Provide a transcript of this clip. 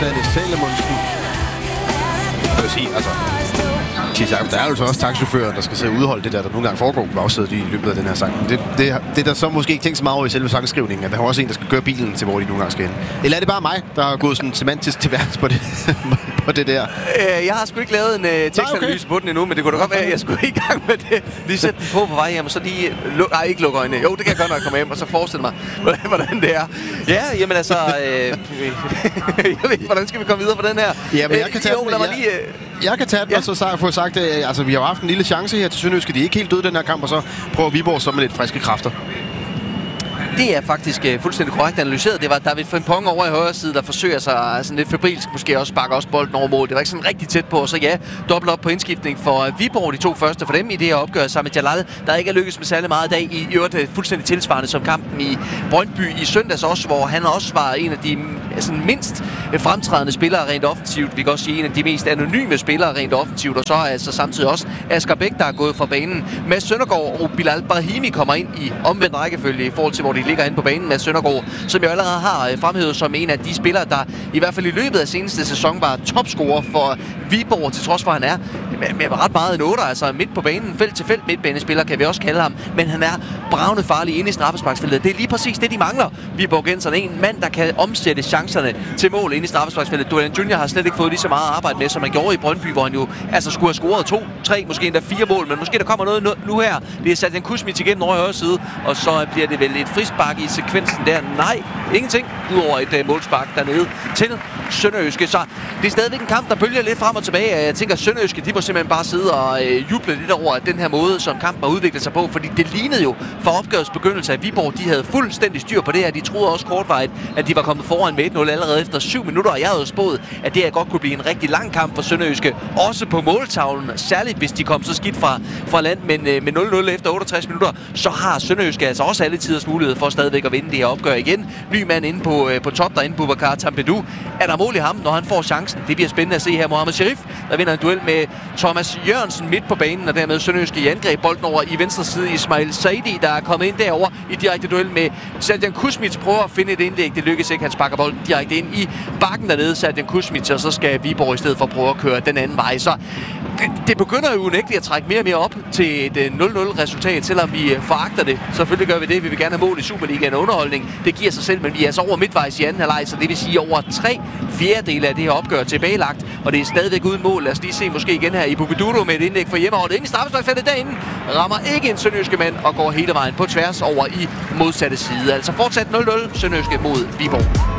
Danny Salomonsen. Jeg vil sige, altså... Der er jo så også taxichauffører, der skal sidde og udholde det der nogle gange foregår på bagsædet i løbet af den her sang. Det der så måske ikke tænkt så meget over i selve sangskrivningen, at der er også en, der skal køre bilen til, hvor de nogle gange skal hen. Eller er det bare mig, der har gået sådan semantisk til værks på det der? Jeg har sgu ikke lavet en tekstanalyse på den endnu, men det kunne da godt være, at jeg skulle i gang med det. Lige sætte den på vej hjem, og så lige... ikke lukke øjnene. Jo, det kan jeg godt, når jeg kommer hjem, og så forestille mig, hvordan det er. Ja, jamen altså... jeg ved ikke, hvordan skal vi komme videre på den her? Ja, men jeg kan tage jeg kan tage den, og så få sagt, altså vi har haft en lille chance her til Sønderjyske. De er ikke helt døde den her kamp, og så prøver Viborg så med lidt friske kræfter. Det er faktisk fuldstændig korrekt analyseret. Det var David Frimpong over i højre side, der forsøger sig sådan lidt febrilsk, måske også sparker også bolden over mål. Det var ikke sådan rigtig tæt på, og så ja, dobbelt op på indskiftning for Viborg, de to første for dem i det her opgør sammen med Jalal, der ikke er lykkes med særlig meget i dag. I øvrigt fuldstændig tilsvarende som kampen i Brøndby i søndags også, hvor han også var en af de sådan mindst fremtrædende spillere rent offensivt. Vi kan også sige en af de mest anonyme spillere rent offensivt, og så er altså samtidig også Asger Bæk, der er gået fra banen. Mads Søndergaard og Bilal Brahimi kommer ind i omvendt rækkefølge i forhold til, hvor de ligger inde på banen. Mads Søndergaard, som jeg allerede har fremhævet som en af de spillere, der i hvert fald i løbet af seneste sæson var topscorer for Viborg, til trods for, at han er med ret meget en 8, altså midt på banen, felt til felt midtbanespiller, kan vi også kalde ham, men han er bravende farlig inde i straffesparksfeltet. Det er lige præcis det, de mangler, Viborgenserne. En mand, der kan omsætte chancerne til mål inde i straffesparksfeltet. Duran Junior har slet ikke fået lige så meget arbejde med, som han gjorde i Brøndby, hvor han jo altså skulle have scoret 2, 3, måske endda 4 mål, men måske der kommer noget nu her. Det er Serjan Kuzmic igen over i højre side, og så bliver det vel et frispark i sekvensen der. Nej, ingenting, udover et målspark dernede til Sønderjyske. Så det er stadigvæk en kamp, der bølger lidt frem og tilbage. Jeg tænker, at Sønderjyske, de må simpelthen bare sidde og juble lidt over den her måde, som kampen har udviklet sig på, fordi det lignede jo fra opgørets begyndelse, at Viborg, de havde fuldstændig styr på det her. De troede også kortvarigt, at de var kommet foran med 1-0 allerede efter 7 minutter, og jeg havde spået, at det her godt kunne blive en rigtig lang kamp for Sønderjyske, også på måltavlen, særligt hvis de kom så skidt fra land, men med 0-0 efter 68 minutter, så har Sønderjyske altså også alle tiders mulighed for stadigvæk at vinde det her opgør igen. Ny mand inde på top derinde, Boubacar Tambedou. Er der mål i ham, når han får chancen? Det bliver spændende at se her. Mohamed Sharif, der vinder en duel med Thomas Jørgensen midt på banen, og dermed Sønderjyske i angreb. Bolden over i venstre side. Ismail Saidi, der er kommet ind derover i direkte duel med Serjan Kuzmic, prøver at finde et indlæg. Det lykkes ikke. Han sparker bolden direkte ind i bakken dernede, Serjan Kuzmic, og så skal Viborg i stedet for prøve at køre den anden vej. Så det begynder jo unægteligt at trække mere og mere op til et 0-0 resultat, selvom vi foragter det. Selvfølgelig gør vi det. Vi vil gerne have mål i Superligaen og underholdning. Det giver sig selv, men vi er altså over midtvejs i anden halvleg, så det vil sige over 3/4 af det her opgør tilbagelagt, og det er stadigvæk uden mål. Lad os lige se måske igen her i Bubiduro med et indlæg for hjemmeholdet. Ingen straffesparksfeltet derinde. Rammer ikke en Sønderjyske mand og går hele vejen på tværs over i modsatte side. Altså fortsat 0-0 Sønderjyske mod Viborg.